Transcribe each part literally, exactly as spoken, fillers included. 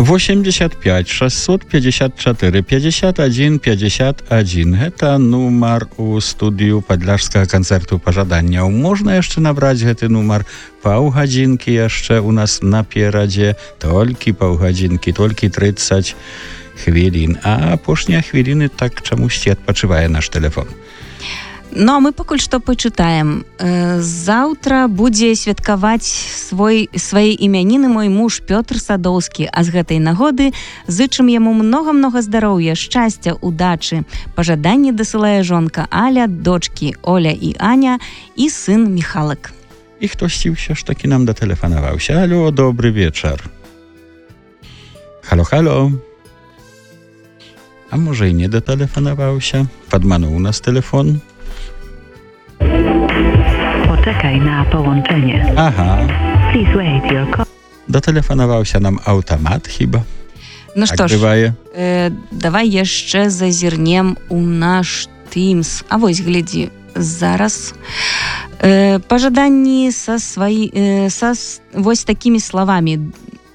восемьдесят пять шестьсот пятьдесят четыре пятьдесят один пятьдесят один. Это нумар у студию Подляшского концерту пожадания. Можно еще набрать этот нумар паўгадзінкі jeszcze у нас напераdzie. Только паўгадзінкі, только тридцать хвилин. А апошнія хвилины так чамусьці адпачывае наш телефон. Ну, а мы пакуль што пачытаем. Заўтра будзе святкаваць свой, свае імяніны мой муж Пётр Садоўскі, а з гэтай нагоды зычым яму многа-многа здароўя, шчасця, удачы. Пажаданні дасылае жонка Аля, дочкі Оля і Аня і сын Міхалак. І хтосьці ўсё ж такі нам датэлефанаваўся. Алло, добры вечар. Halo, halo. A może i nie dotelefonowałся? Padmanął nas telefon? Poczekaj na połączenie. Aha. Please wait your call. Дотелефонувався нам автомат хіба? Ну так што ж, бывае. э, давай яшчэ зазірнем у наш Teams. А вось, глядзі, зараз э, пажаданні са сваі, э, са вось такімі словамі.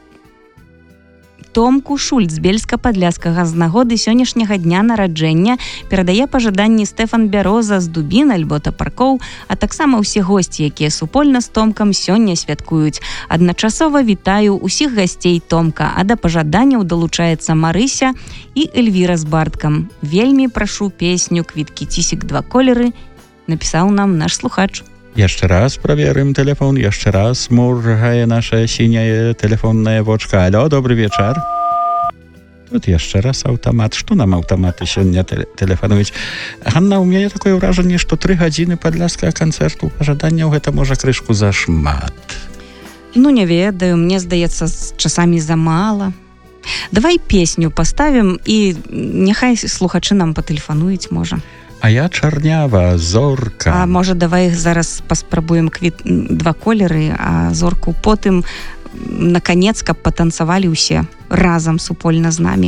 Томку Шульц з Бельска-Падляскага з нагоды сённяшняга дня нараджэння перадае пажаданні Стэфан Бяроза з Дубін альбо Тапаркоў, а таксама ўсе госці, якія супольна з Томкам сёння святкуюць. Адначасова вітаю ўсіх гасцей Томка, а да пажаданняў далучаецца Марыся і Эльвіра з Барткам. Вельмі прашу песню «Квіткі цісік два колеры», напісаў нам наш слухач. Jeszcze raz проверим telefon, jeszcze raz mrugає nasze синее telefonne woczka. Алло, dobry wieczór. Тут jeszcze raz automat. Что нам automaty сегодня telefonuють? Hanna, u mnie takie wrażenie, że trzy godziny Podlaskiego koncertu пожадання это może крышку за шмат. Ну, не ведаю, мне здаецца, часамі замала. Давай песню поставім і няхай слухачы нам патэлефануюць, можа. А я чарнява, зорка. А можа, давай зараз паспрабуем квіт... два колеры, а зорку потым наконец, каб патанцавалі ўсе разам супольна з намі.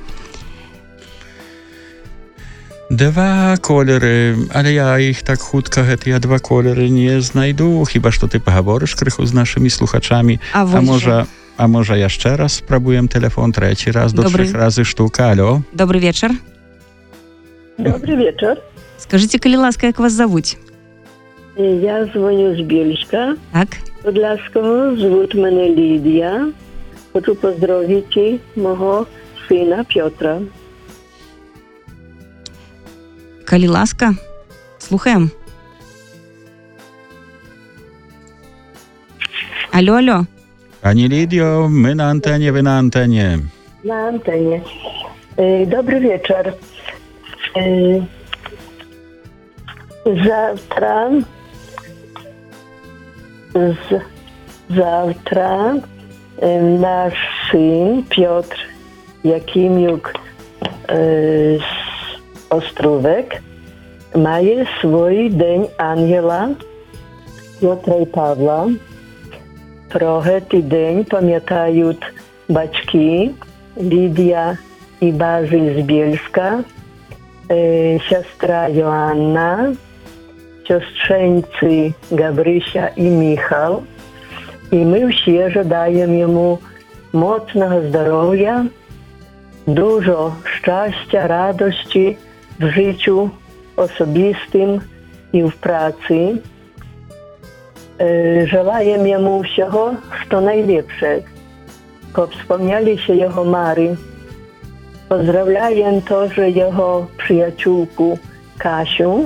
Два колеры, але я іх так хутка гэтыя два колеры не знайду, хіба што ты пагаворыш крыху з нашымі слухачамі. А, а можа, а можа яшчэ раз спрабуем телефон трэці раз до трох разы штука. Алло. Добрый вечер. Добрый вечер. Скажите, коли ласка, как вас зовут? Я звоню з Бельска. Так. Подляского. Зовут мене Лідія. Хочу поздравити мого сина Петра. Коли ласка, слухаем. Алло, алло. Pani Lidio, my na antenie, wy na antenie. Na antenie. E, dobry wieczór. E, zawtra z, zawtra e, nasz syn Piotr Jakimiuk e, z Ostrówek ma swój Dzień Ангела Петра і Павла. Про цей день пам'ятають батьки Лідія і Базиль з Бельська, е, сестра Йоанна, сестренці Габрися і Міхал. І ми всі жадаємо йому моцного здоров'я, дуже щастя, радості в життю особистим і в праці. Желаем ему всего, что наилепше. Как вспомнялись его Мары. Поздравляем тоже его приятельку Касю.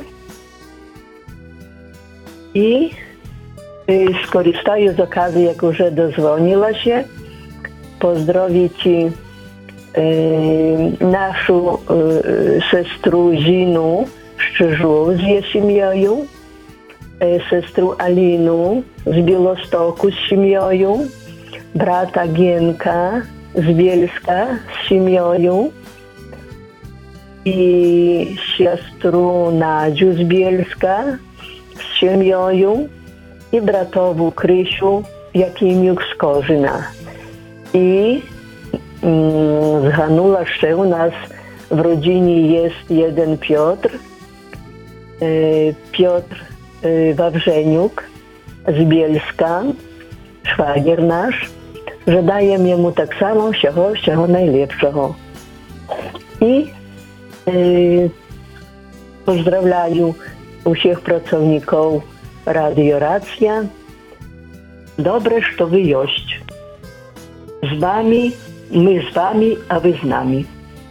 И, и скористаю з оказии, як уже дозвонилася, поздравить е, нашу е, сестру Зіну Szczeżów z jej сім'єю, сестру Аліну з Білостоку з сім'єю, брата Генка з Бельська з сім'єю і сестру Надю з Бельська з сім'єю і братову Крисю Якимюк з Кожина. І м, зганула ще у нас в родині є один Петр, e, Piotr e, Wawrzeniuk z Bielska, szwagier nasz, Жадаем яму таксама ўсяго ўсяго найлепшага. І э, поздравляю усіх працаўнікоў радыёрацыя. Добра, што вы ёсць. З вами, мы з вами, а вы з намі.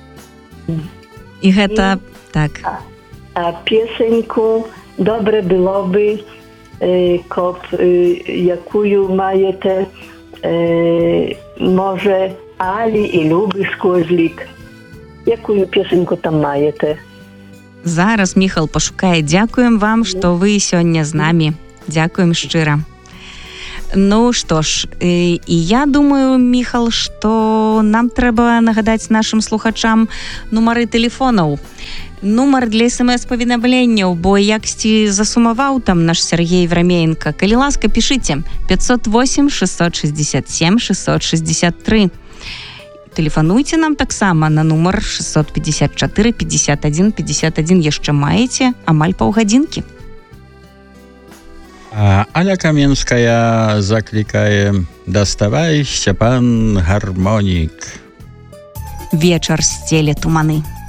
І гэта так. А, а песеньку добре было бы, е, коб е, якую маєте, е, може, Алі і Люби Скозлік. Якую песеньку там маєте? Зараз Міхал пошукае. Дзякуем вам, што вы сёння з намі. Дзякуем шчыра. Ну што ж, і я думаю, Міхал, што нам трэба нагадаць нашым слухачам нумары тэлефонаў. Нумар для смс-паведамленняў, бо яксьці засумаваў там наш Сергей Враменко. Калі ласка, пішыце пятьсот восемь шестьсот шестьдесят семь шестьсот шестьдесят три. Тэлефануйце нам таксама на нумар шестьсот пятьдесят четыре пятьдесят один пятьдесят один. Яшчэ маеце амаль паўгадзінкі. А Аля Каменская заклікае: «Даставай, Сцяпан, гармонік». Вечар сцеле туманы.